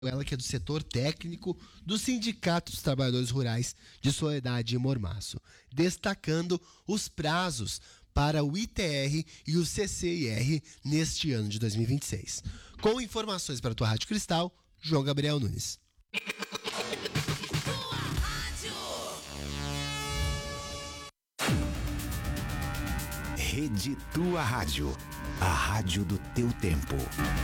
ela que é do setor técnico do Sindicato dos Trabalhadores Rurais de Soledade e Mormaço, destacando os prazos para o ITR e o CCIR neste ano de 2026. Com informações para a tua Rádio Cristal, João Gabriel Nunes. Rede Tua Rádio, a rádio do teu tempo.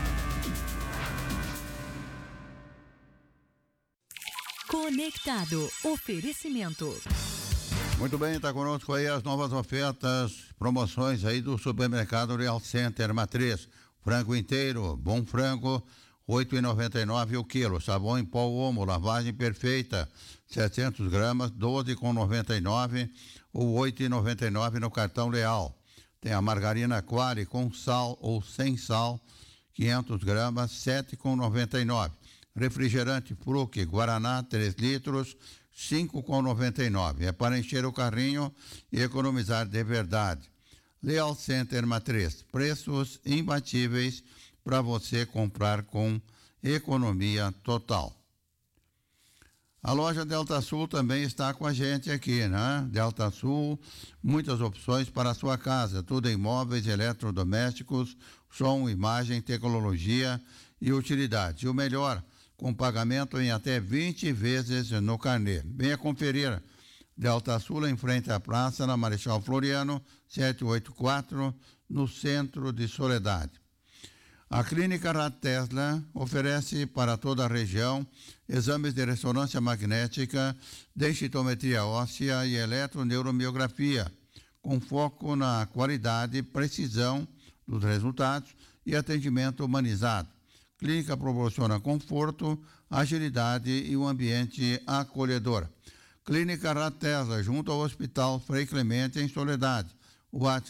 Conectado, oferecimento. Muito bem, está conosco aí as novas ofertas, promoções aí do supermercado Real Center Matriz. Frango inteiro, bom frango, R$ 8,99 o quilo. Sabão em pó Omo, lavagem perfeita, 700 gramas, R$ 12,99 ou R$ 8,99 no cartão Leal. Tem a margarina Quali com sal ou sem sal, 500 gramas, R$ 7,99. Refrigerante Fruc Guaraná 3 litros, R$ 5,99. É para encher o carrinho e economizar de verdade. Leal Center Matriz, preços imbatíveis para você comprar com economia total. A loja Delta Sul também está com a gente aqui, né? Delta Sul, muitas opções para a sua casa, tudo em móveis, eletrodomésticos, som, imagem, tecnologia e utilidade. E o melhor, com pagamento em até 20 vezes no carnê. Venha conferir. Delta Sul, em frente à praça, na Marechal Floriano, 784, no centro de Soledade. A Clínica Rad Tesla oferece para toda a região exames de ressonância magnética, densitometria óssea e eletroneuromiografia, com foco na qualidade e precisão dos resultados e atendimento humanizado. Clínica proporciona conforto, agilidade e um ambiente acolhedor. Clínica Rad Tesla, junto ao Hospital Frei Clemente, em Soledade. WhatsApp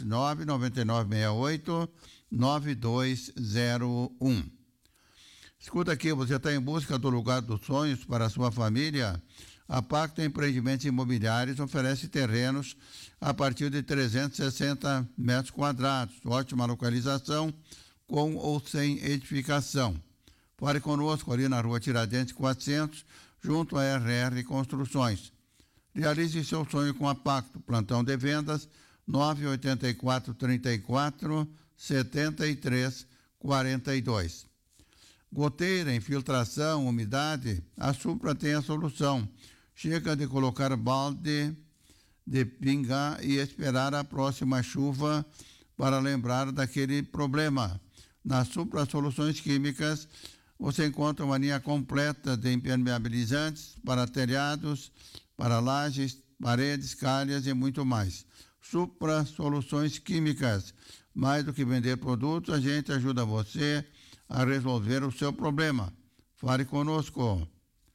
99968-9201. Escuta aqui, você está em busca do lugar dos sonhos para a sua família? A Pacto Empreendimentos Imobiliários oferece terrenos a partir de 360 metros quadrados, ótima localização, com ou sem edificação. Fale conosco ali na Rua Tiradentes 400, junto à RR Construções. Realize seu sonho com a Pacto. Plantão de vendas 984 34 73 42. Goteira, infiltração, umidade, a Supra tem a solução. Chega de colocar balde, de pingar e esperar a próxima chuva para lembrar daquele problema. Na Supra Soluções Químicas, você encontra uma linha completa de impermeabilizantes para telhados, para lajes, paredes, calhas e muito mais. Supra Soluções Químicas. Mais do que vender produtos, a gente ajuda você a resolver o seu problema. Fale conosco.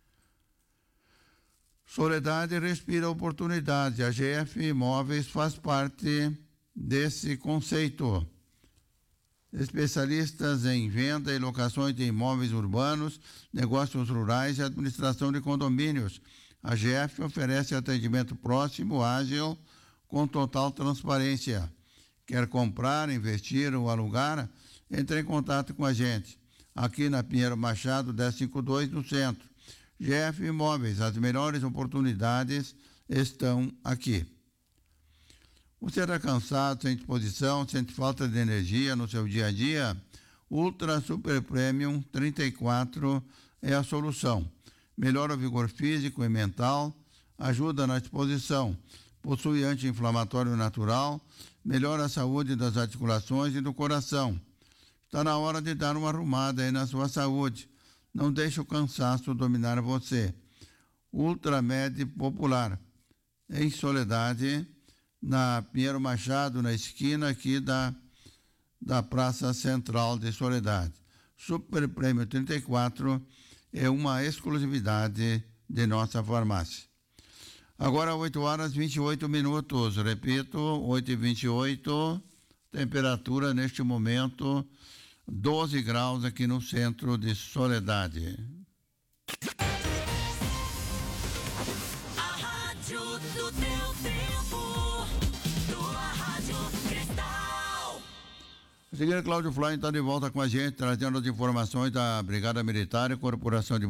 Soledade respira oportunidade. A GF Imóveis faz parte desse conceito. Especialistas em venda e locações de imóveis urbanos, negócios rurais e administração de condomínios. A GF oferece atendimento próximo, ágil, com total transparência. Quer comprar, investir ou alugar? Entre em contato com a gente. Aqui na Pinheiro Machado, 1052, no centro. GF Imóveis, as melhores oportunidades estão aqui. Você está cansado, sem disposição, sente falta de energia no seu dia a dia? Ultra Super Premium 34 é a solução. Melhora o vigor físico e mental, ajuda na disposição, possui anti-inflamatório natural, melhora a saúde das articulações e do coração. Está na hora de dar uma arrumada aí na sua saúde. Não deixe o cansaço dominar você. Ultramed Popular, em Soledade, na Pinheiro Machado, na esquina aqui da Praça Central de Soledade. Super Prêmio 34 é uma exclusividade de nossa farmácia. Agora 8h28. Repito, 8h28. Temperatura neste momento 12 graus aqui no centro de Soledade. A rádio do teu tempo, tua Rádio Cristal. Seguinte, Cláudio Fly está de volta com a gente, trazendo as informações da Brigada Militar e Corporação de